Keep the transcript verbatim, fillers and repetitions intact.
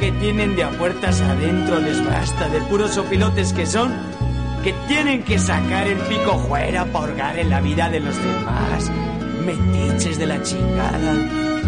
que tienen de a puertas adentro les basta de puros opilotes que son, que tienen que sacar el pico fuera para hurgar en la vida de los demás. Metiches de la chingada.